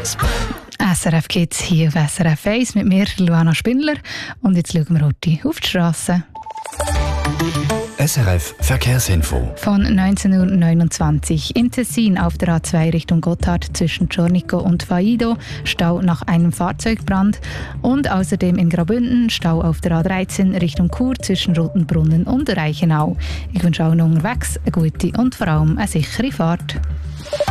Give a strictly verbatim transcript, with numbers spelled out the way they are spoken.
S R F Kids hier auf S R F eins mit mir, Luana Spindler. Und jetzt schauen wir heute auf die Straße. S R F Verkehrsinfo. Von neunzehn Uhr neunundzwanzig im Tessin auf der A zwei Richtung Gotthard zwischen Giornico und Faido, Stau nach einem Fahrzeugbrand. Und außerdem in Graubünden Stau auf der A dreizehn Richtung Chur zwischen Rotenbrunnen und Reichenau. Ich wünsche allen unterwegs eine gute und vor allem eine sichere Fahrt.